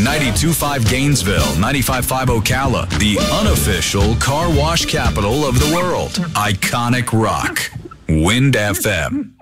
92.5 Gainesville, 95.5 Ocala, the unofficial car wash capital of the world. Iconic rock. Wind FM.